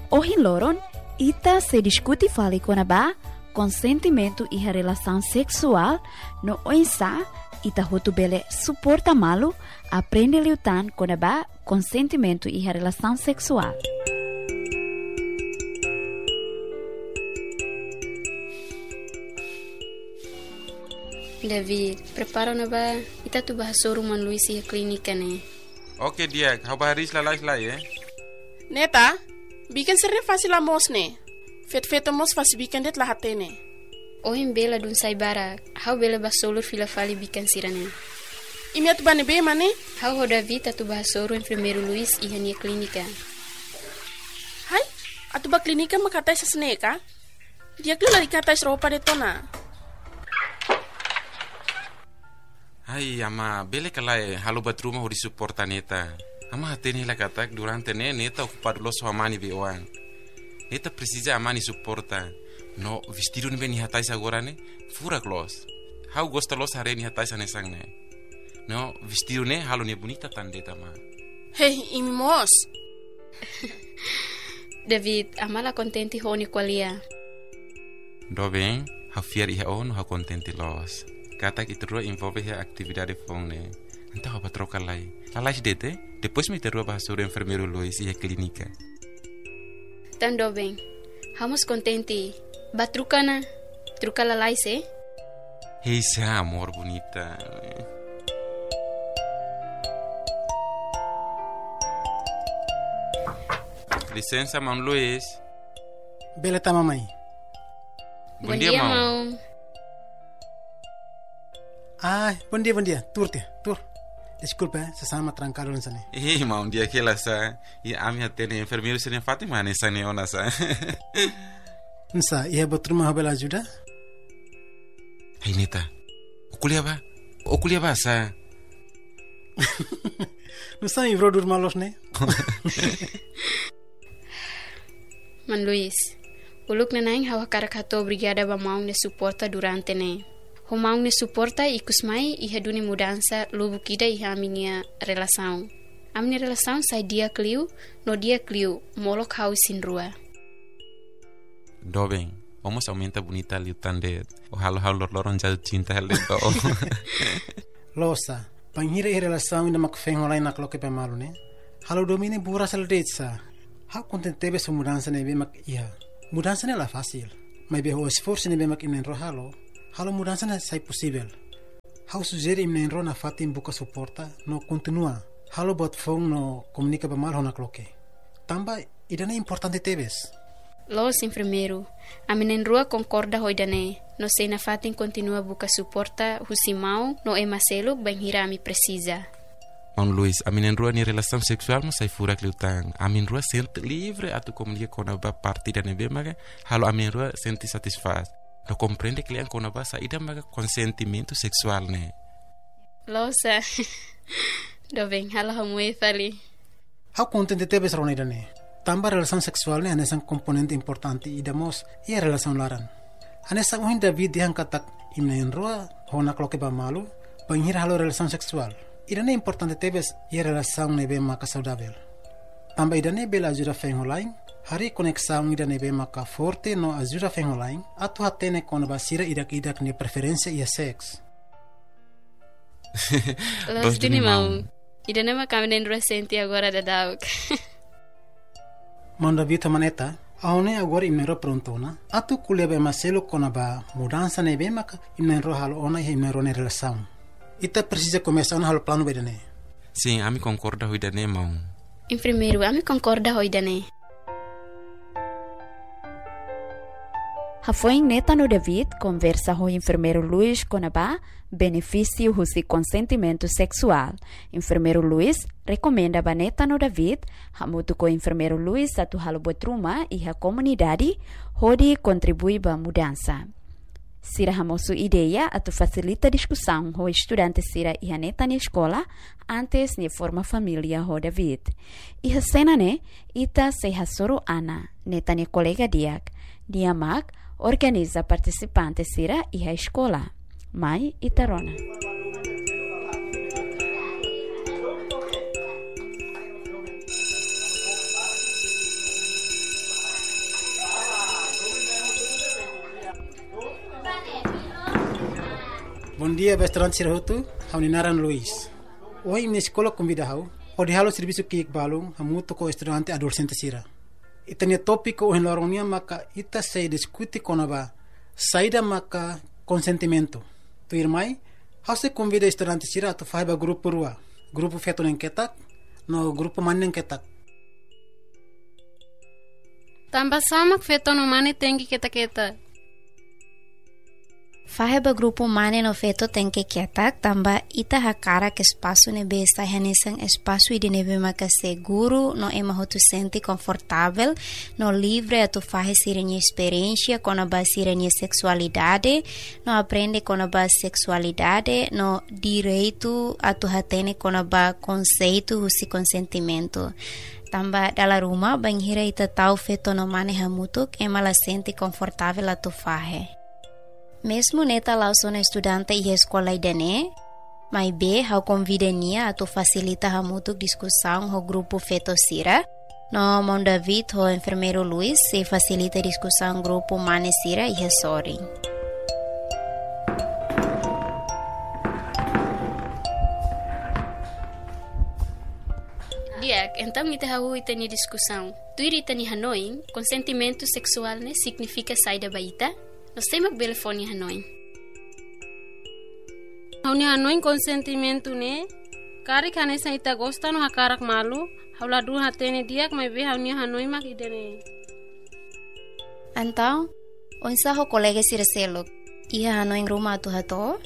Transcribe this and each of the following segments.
Hoje loron, ita se discute fale com a consentimento e a relação sexual no oinsa, ita hotu bele suporta malu, aprende lutar com a consentimento e a relação sexual. David, prepara na ba? Ita tu bahas rumah Luis e klinika ne. Oke dia, kau baharis lalai Neta, bikin sering fácil amos ne. Fet amos fácil bikin det lahat ne. Ohin bela dun sai barak, hau bela basolur fila fali bikin sirane. Imi atu bane be mane? Hau ho David atu bahasoro enfermeiro Luis e hania klinika. Hai, atu ba klinika makatai sa sneka? Dia klu lari katai ropa de tona. Hai, ama bele kalai halo batruma ho disuporta neta. Ama hatene la katak durante neta ocupado lo so amani veoan. Neta precisa amani suporta. No vestido ni beni hatais agora ne fura clos. Hau gosta los hareni hatais anesang ne. No vestido ne halo ne bonita tandeta ma. Hey, imi mos. David, amala contenti honi qualia. Do bem, hau fiar iha ono hau contenti los. Kata que terua envolve a atividade fone. Então apa troca lá. Lá dete, depois me terua bahasura enfermeiro Luis e a clínica. Tando bem. Hamos contente. Batrucana. Truca lá se? Esse amor bonita. Licença, mão Luis. Beleza, mamãe. Bom dia, mão. Ah, bom dia. Tur. Desculpa, sesama trancado nessa. Mão dia que ela sa. E a minha tele enfermeiro se Fátima nessa neona sa. Nsa, ia batruma habela ajuda? Hey neta. Okulia ba sa. Não sabe em brodur malos, né? Man Luis, uluk na naing hawa karakato brigada ba maung ne suporta durante ne. Ho maung ne suporta ikus mai iha duni mudança lubu kida iha aminia relação. Amni relação sai dia kliu, no dia kliu, molok hau sin rua. Do bem, vamos aumenta bonita ali o tandet. O halo loron jal cinta helde do. Losa, panghira i relação ainda makfeng olay na kloke pe malu ne. Halo domine bura sal detsa. Hau contentebe su mudança ne be mak iha. Mudança ne la fácil. Mas be ho esforço ne be mak inen rohalo. Halo mudança ne sai possível. Hau sugere inen ro na fatin buka suporta no continua. Halo bot fong no comunica pe mal na kloke. Tamba ida ne importante tebes. Los enfermeiro, a menenrua concorda hoidane, no sei na fatin continua buka suporta husimau no emaselo bem hirami precisa. Mão Luis, a menenrua ni relação sexual não sai fura cliutang. A menenrua sente livre a tu comunica com a partida nebe maga, halo a menenrua sente satisfaz. No compreende que lian com a basa ida maga consentimento sexual ne. Losa, do bem, halo hamue fali. Hau contente tebes ronidane. Tamba relação sexual ne anesan componente importante idamos e a relação laran. Anesan uhin David dihan katak imnenroa hona kloke ba malu, panghir halo relação sexual. Idane importante tebes e a relação nebe maka saudável. Tamba idane bela ajuda fengolain, hari conexão idane be maka forte no ajuda fengolain, atu hatene kona basira idak ne preferência e a sex. Los dini mau. Idane makamenen recente agora da dauk. Manda vita maneta, aone agora imnero prontona, atu kulia be maselo kona ba mudança ne be maka imnero halo ona e imnero ne relação. Ita precisa começar halo plano bedane. Sim, ami concorda hoidane mau. Enfermeiro, ami concorda hoidane. Foi neta no David conversa com o enfermeiro Luis Conabá benefício do consentimento sexual. Enfermeiro Luis recomenda a neta no David hamutu com o enfermeiro Luis a tu halo botruma e a comunidade onde contribui para a mudança. Sira hamosu ideia a tu facilita discussão com estudantes sira e a neta na escola antes de forma família com David. E a cena ne ita se hasoro Ana neta ne colega diak diamak organiza participantes sira e a escola. Mai Itarona. Bom dia, restaurante Sirahutu, Hauninaran Luis. Hoje na escola convida hau, o de halo serviço que balung, hamuto ko estudante adolescente sira. Itania tópico o enloronia maka ita se discute konaba saída maka consentimento. Tu irmai, hau se convida estudante sira tu faiba grupo rua, grupo feto neng ketak, no grupo maneng ketak. Tambah samak feto no mane tengi kita-kita. Faheba grupo mane no feto tem que quietar, tamba ita hakara que espaço nebe está renesang espaço e de nebe maka seguro, no ema hotu sente confortável, no livre a tu fahe sirenha experiência com a base sirenha sexualidade, no aprende com a base sexualidade, no direito a tu hatene com a base conceito husi consentimento. Tamba dala rumah banghira ita tau feto no mane hamutuk ema la sente confortável a tu fahe. Mesmo neta lá sou estudante e escola idane, mas be hau convidania a tu facilita hamutuk discussão ho grupo feto sira, no mon David ho enfermeiro Luis se facilita discussão grupo mane sira e sorry. Diak, então ita hau itani discussão. Tuiri itani Hanoi, consentimento sexual ne significa saída baita? Nós temos que telefone Hanoi. Hanoi consentimento ne, kari kanesa ita gosta no hakarak malu, haula du hatene diak mai be Hanoi mak idene. Então, onsa ho colega sirselok, ia Hanoi rumah tu hato?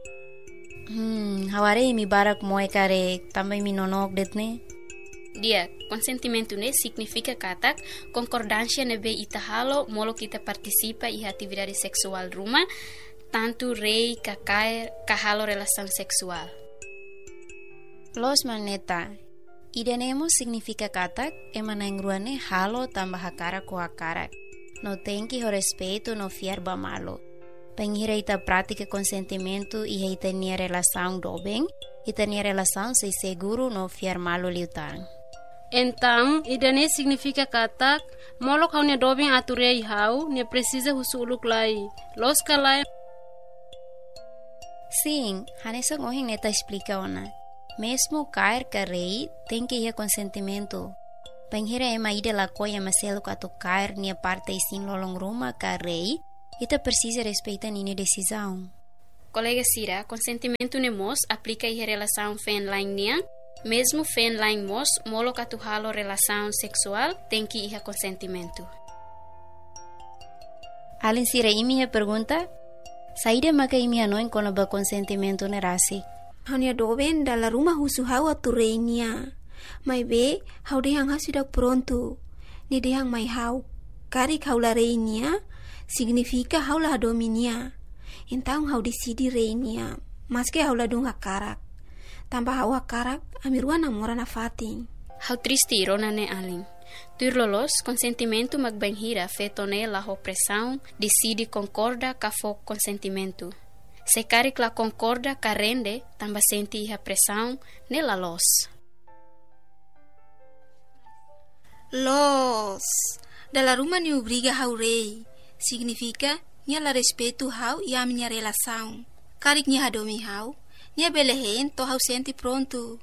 Haware mi barak moe kare, também mi nonok detne. Dia, consentimento ne significa katak concordância nebe ita halo molo kita participa e atividade sexual ruma, tanto rei kahalo relação sexual. Los maneta, idenemos significa katak emanangruane halo tambah hakara ko hakara. No tenki ho respeito no fiar ba malo. Penghira ita prática consentimento e ita nia relação dobeng, ita nia relação se seguro no fiar malo liutang. Então, idane significa katak, molok hau ne dobing aturei hau, ne precisa husuluk lai. Los kalai. Sim, hanesa ngohing neta explica ona. Mesmo cair carei, tem que ir consentimento. Penghira ema ida la coia maselo kato cair nia parte sin lolong ruma carei, ita precisa respeitar nini decisão. Colega Sira, consentimento ne mos aplica em relação fen-line nia, mesmo fen-line mos, molo katu halo relação sexual, tem que ir consentimento. Alin Sira imi pergunta, saída maka imi Hanoi kono ba consentimento ne rasi. Hanya doben dala rumah husu hau aturenia. Mai be, hau dehang hasudak pronto. Ni dehang mai hau. Kari kaula reinia, significa hau la dominia. Então hau decidi reinia, mas que hau la dung hakarak. Tambah hau hakarak, amirua namora na fatin. Hau triste rona ne alin. Tur lolos, consentimento magbanhira fetone la opressão, decide concorda ka fo consentimento. Se carik la concorda ka rende, tamba senti a pressão ne la los. Los, dala rumah ni obriga hau rei, significa nia la respeito hau e a minha relação. Carik nia hadomi hau, nia belehen to hau senti pronto.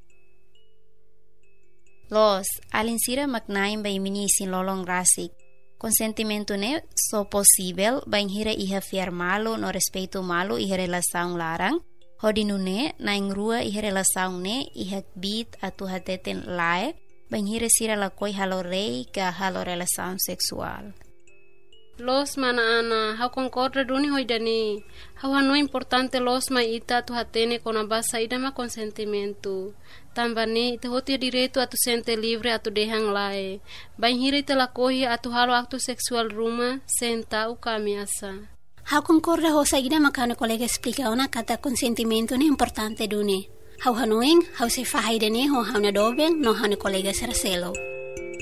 Los, alin Sira maknaim ba imini sin lolong rasik. Consentimento ne so possível banhira iha fiar malo no respeito malo iha relação larang. Hodinu ne na ingrua iha relação ne iha bit atu hateten lae banhira Sira la koi halo rei ka halo relação sexual. Los mana ana, hau concorda duni hoidani. Hau hano importante los ma ita tu hatene kona basa ida ma consentimento. Tambane ita hoti direito atu sente livre atu dehang lae. Banhira ita la kohi atu halo aktu sexual ruma senta u kamiasa. Hau concorda ho saída makana colega explica ona kata consentimento ne importante duni. Hau hanoing, hau se fahaidane ho hau na dobeng no hau na colega seraselo.